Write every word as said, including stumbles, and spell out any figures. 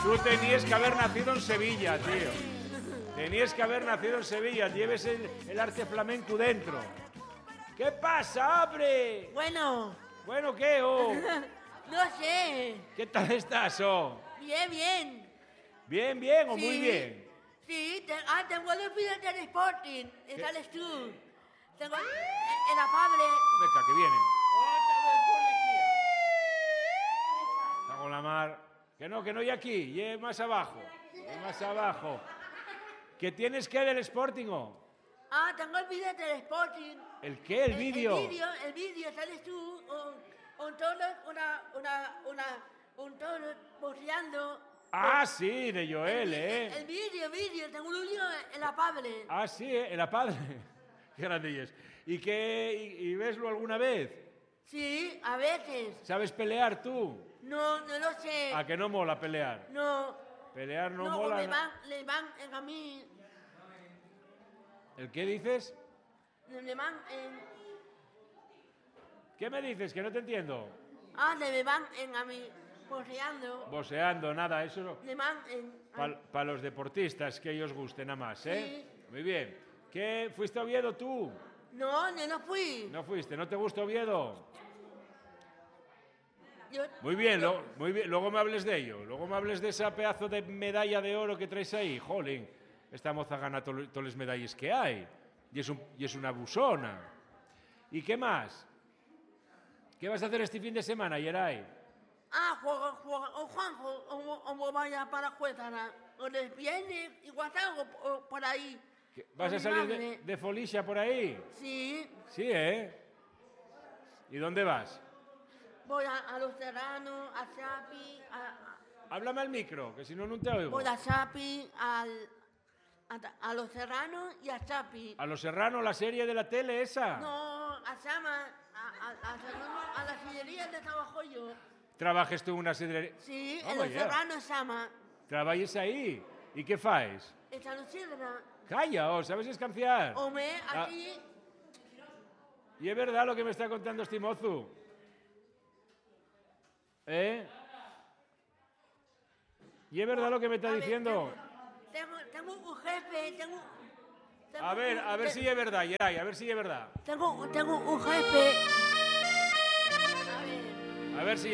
Tú tenías que haber nacido en Sevilla, tío. Tenías que haber nacido en Sevilla. Lleves el, el arte flamenco dentro. ¿Qué pasa, hombre? Bueno, Bueno, ¿qué, oh? no sé. ¿Qué tal estás, oh? Bien, bien. ¿Bien, bien o Sí, muy bien? Sí, te- ah, tengo los vídeos del Sporting. ¿Y sales tú? Tengo en en la Pable. Venga, que vienen. Otra vez policía. Está con la mar. Que no, que no hay aquí. Y más abajo. Y más abajo. ¿Qué tienes que del Sporting, oh? Ah, tengo el vídeo del Sporting. ¿El qué? ¿El vídeo? El vídeo, el vídeo, sales tú, un, un toro, una, una, una, un toro boceando. Ah, sí, de Joel, el, ¿eh? El, el vídeo, vídeo, tengo un vídeo en la Pable. Ah, sí, ¿eh? En la padre. Qué grande es. ¿Y qué? Y, y veslo alguna vez? Sí, a veces. ¿Sabes pelear tú? No, no lo sé. ¿A que no mola pelear? No. Pelear no, No, mola. le no. van, le van en a mí, ¿El qué dices? le van en, ¿Qué me dices? Que no te entiendo. ah, le van en a mí, boceando. Boseando, nada, eso no. Le van en, Para los deportistas que ellos gusten nada más, ¿eh? Muy bien. ¿Qué? ¿Fuiste a Oviedo tú? no, yo no fui. No fuiste, ¿no te gusta Oviedo? Yo, Muy bien, lo- muy bien, luego me hables de ello. Luego me hables de esa pedazo de medalla de oro que traes ahí. Jolín, esta moza gana to- todas las medallas que hay. Y es, un- y es una busona. ¿Y qué más? ¿Qué vas a hacer este fin de semana, Yeray? ah, juega, juega, o Juanjo, o, o vaya para Juezana, o les viene, igual algo o por ahí. ¿Qué- ¿Vas Con a mi salir de, madre. de Folicia por ahí? Sí, Sí, ¿eh? ¿Y dónde vas? voy a, a Los Serranos, a Chapi, a, Háblame al micro, que si no, no te a, oigo. voy a Chapi, al, a, a Los Serranos y a Chapi. ¿A Los Serranos, la serie de la tele esa? No, a Sama, a, a, a, Serrano- a la sillería donde trabajo yo. ¿Trabajes tú en una serie? Sí, Oh, en Los yeah. Serranos, Sama. ¿Trabajes ahí? ¿Y qué faes? En San Isidro. Calla, oh, ¿sabes escanciar? Home, Ah. aquí, Y es verdad lo que me está contando este mozo. ¿Eh? Y es verdad lo que me está a ver, diciendo. Tengo, tengo un jefe, tengo... tengo A ver, un- a ver te- si es verdad, Yeray, a ver si es verdad. Tengo, tengo un jefe... A ver... A ver si